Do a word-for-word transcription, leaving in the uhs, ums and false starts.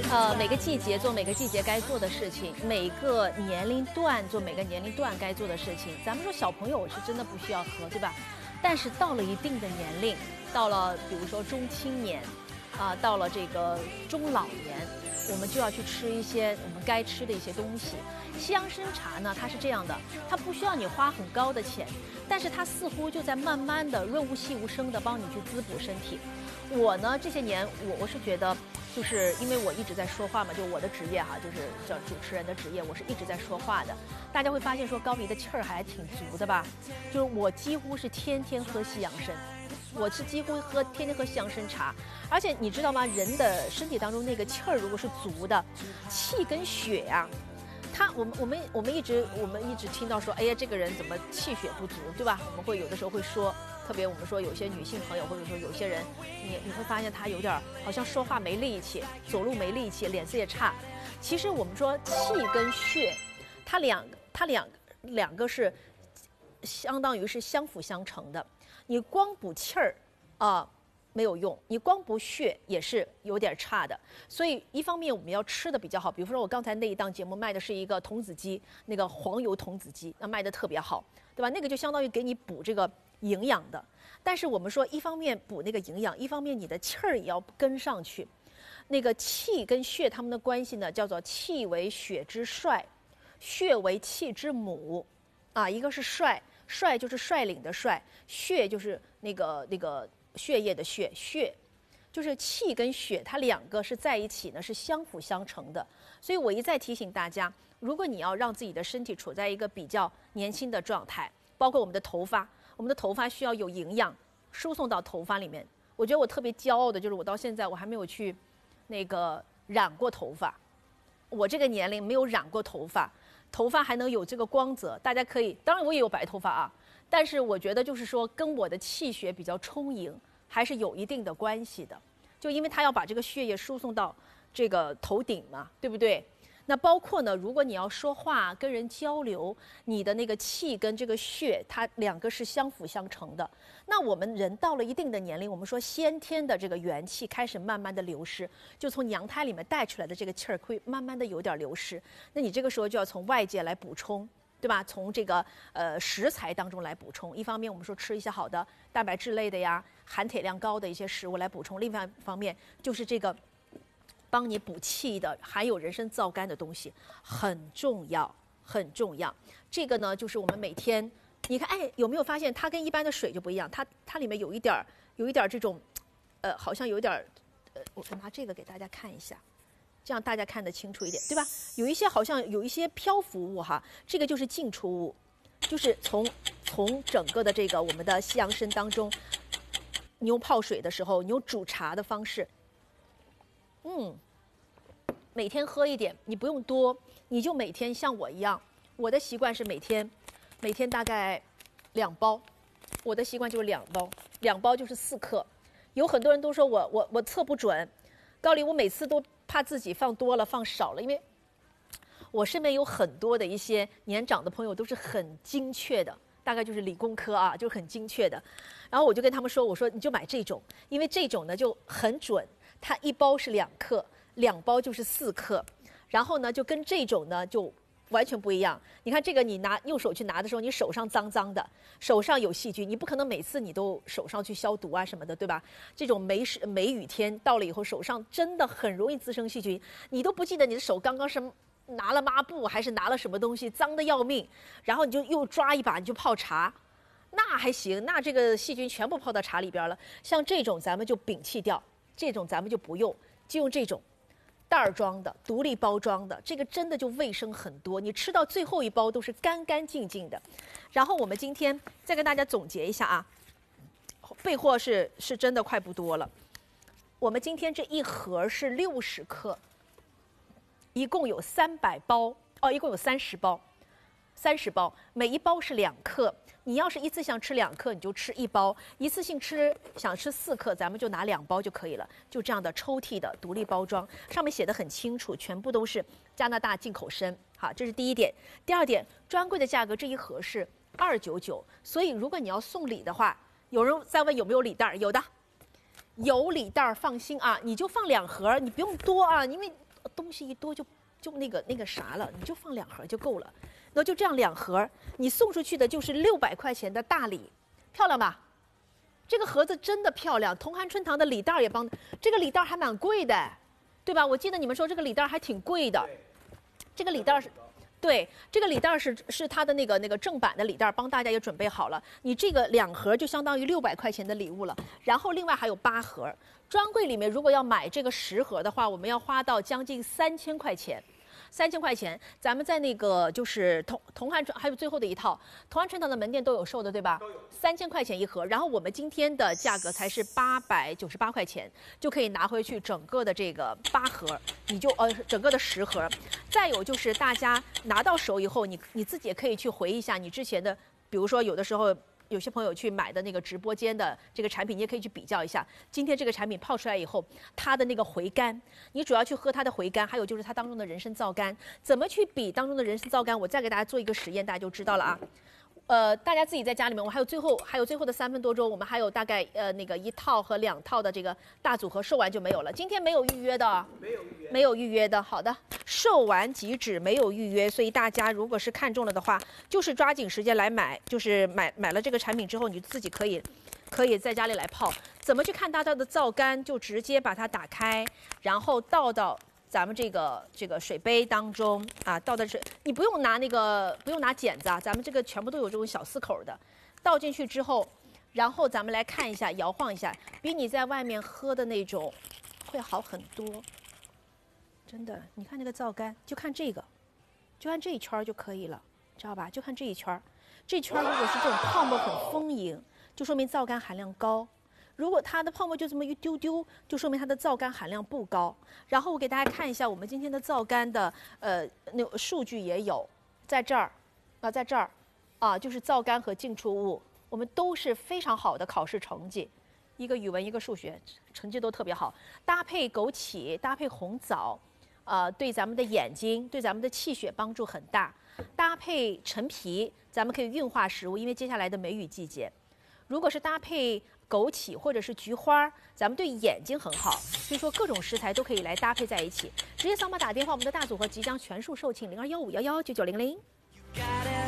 呃，每个季节做每个季节该做的事情，每个年龄段做每个年龄段该做的事情。咱们说小朋友是真的不需要喝，对吧？但是到了一定的年龄，到了比如说中青年，啊、呃，到了这个中老年，我们就要去吃一些我们该吃的一些东西。西洋参茶呢，它是这样的，它不需要你花很高的钱，但是它似乎就在慢慢的润物细无声的帮你去滋补身体。我呢这些年我我是觉得，就是因为我一直在说话嘛，就我的职业哈，就是叫主持人的职业，我是一直在说话的。大家会发现说高黎的气儿还挺足的吧？就是我几乎是天天喝西洋参，我是几乎喝天天喝西洋参茶。而且你知道吗？人的身体当中那个气儿如果是足的，气跟血呀、啊。他，我们我们我们一直我们一直听到说，哎呀，这个人怎么气血不足，对吧？我们会有的时候会说，特别我们说有些女性朋友，或者说有些人，你你会发现他有点好像说话没力气，走路没力气，脸色也差。其实我们说气跟血，它两它两两个是相当于是相辅相成的。你光补气儿啊。呃没有用，你光补血也是有点差的。所以一方面我们要吃的比较好，比如说我刚才那一档节目卖的是一个童子鸡，那个黄油童子鸡，那卖的特别好，对吧？那个就相当于给你补这个营养的。但是我们说一方面补那个营养，一方面你的气儿也要跟上去。那个气跟血它们的关系呢，叫做气为血之帅，血为气之母。啊，一个是帅，帅就是率领的帅，血就是那个那个。血液的血，血就是气跟血，它两个是在一起呢，是相辅相成的。所以我一再提醒大家，如果你要让自己的身体处在一个比较年轻的状态，包括我们的头发，我们的头发需要有营养输送到头发里面。我觉得我特别骄傲的就是我到现在我还没有去那个染过头发，我这个年龄没有染过头发，头发还能有这个光泽，大家可以，当然我也有白头发啊。但是我觉得就是说跟我的气血比较充盈还是有一定的关系的，就因为它要把这个血液输送到这个头顶嘛，对不对？那包括呢，如果你要说话跟人交流，你的那个气跟这个血它两个是相辅相成的。那我们人到了一定的年龄，我们说先天的这个元气开始慢慢的流失，就从娘胎里面带出来的这个气儿会慢慢的有点流失，那你这个时候就要从外界来补充，对吧？从这个呃食材当中来补充，一方面我们说吃一些好的蛋白质类的呀，含铁量高的一些食物来补充，另外一方面就是这个帮你补气的含有人参皂苷的东西很重要，很重要。这个呢，就是我们每天，你看，哎，有没有发现它跟一般的水就不一样？它它里面有一点有一点这种，呃，好像有点，呃，我拿这个给大家看一下。这样大家看得清楚一点，对吧？有一些好像有一些漂浮物哈，这个就是进出物，就是从从整个的这个我们的西洋参当中，你用泡水的时候，你用煮茶的方式，嗯，每天喝一点，你不用多，你就每天像我一样，我的习惯是每天每天大概两包，我的习惯就是两包，两包就是四克。有很多人都说我我我测不准，高黎我每次都怕自己放多了放少了，因为我身边有很多的一些年长的朋友都是很精确的，大概就是理工科啊，就很精确的。然后我就跟他们说，我说你就买这种，因为这种呢就很准，它一包是两克，两包就是四克，然后呢就跟这种呢就完全不一样。你看这个，你拿右手去拿的时候，你手上脏脏的，手上有细菌，你不可能每次你都手上去消毒啊什么的，对吧？这种梅雨梅雨天到了以后，手上真的很容易滋生细菌，你都不记得你的手刚刚是拿了抹布还是拿了什么东西，脏的要命，然后你就又抓一把你就泡茶，那还行，那这个细菌全部泡到茶里边了。像这种咱们就摒弃掉，这种咱们就不用，就用这种袋儿装的、独立包装的，这个真的就卫生很多，你吃到最后一包都是干干净净的。然后我们今天再跟大家总结一下啊，备货是是真的快不多了。我们今天这一盒是六十克，一共有三百包哦，一共有三十包，三十包，每一包是两克。你要是一次想吃两克，你就吃一包；一次性吃想吃四克，咱们就拿两包就可以了。就这样的抽屉的独立包装，上面写的很清楚，全部都是加拿大进口参。好，这是第一点。第二点，专柜的价格这一盒是二九九，所以如果你要送礼的话，有人在问有没有礼袋，有的，有礼袋，放心啊，你就放两盒，你不用多啊，因为东西一多就就那个那个啥了，你就放两盒就够了。那就这样两盒，你送出去的就是六百块钱的大礼，漂亮吧？这个盒子真的漂亮，同寒春堂的礼袋也帮，这个礼袋还蛮贵的，对吧？我记得你们说这个礼袋还挺贵的，这个礼袋是。对，这个礼袋是是它的那个那个正版的礼袋，帮大家也准备好了。你这个两盒就相当于六百块钱的礼物了，然后另外还有八盒。专柜里面如果要买这个十盒的话，我们要花到将近三千块钱。三千块钱，咱们在那个就是同同寒春还有最后的一套同寒春堂的门店都有售的，对吧？都有。三千块钱一盒，然后我们今天的价格才是八百九十八块钱，就可以拿回去整个的这个八盒，你就呃整个的十盒。再有就是大家拿到手以后，你你自己也可以去回忆一下你之前的，比如说有的时候。有些朋友去买的那个直播间的这个产品，你也可以去比较一下。今天这个产品泡出来以后，它的那个回甘，你主要去喝它的回甘，还有就是它当中的人参皂苷，怎么去比当中的人参皂苷？我再给大家做一个实验，大家就知道了啊。呃，大家自己在家里面，我还有最后还有最后的三分多钟，我们还有大概呃那个一套和两套的这个大组合，售完就没有了。今天没有预约的，没有预约，没有预约的。好的，售完即止，没有预约，所以大家如果是看中了的话，就是抓紧时间来买，就是买买了这个产品之后，你自己可以可以在家里来泡。怎么去看它的皂苷？就直接把它打开，然后倒到。咱们这个这个水杯当中啊，倒的是你不用拿那个不用拿剪子啊，咱们这个全部都有这种小四口的，倒进去之后，然后咱们来看一下，摇晃一下，比你在外面喝的那种会好很多。真的，你看那个皂苷，就看这个，就看这一圈就可以了，知道吧？就看这一圈，这圈如果是这种泡沫很丰盈，就说明皂苷含量高。如果它的泡沫就这么一丢丢，就说明它的皂苷含量不高。然后我给大家看一下我们今天的皂苷的呃那个数据也有，在这儿，啊在这儿，啊就是皂苷和净出物，我们都是非常好的考试成绩，一个语文一个数学成绩都特别好。搭配枸杞，搭配红枣，呃对咱们的眼睛，对咱们的气血帮助很大。搭配陈皮，咱们可以运化食物，因为接下来的梅雨季节。如果是搭配枸杞或者是菊花，咱们对眼睛很好，所以说各种食材都可以来搭配在一起。直接扫码打电话，我们的大组合即将全数售罄，零二幺五幺幺九九零零。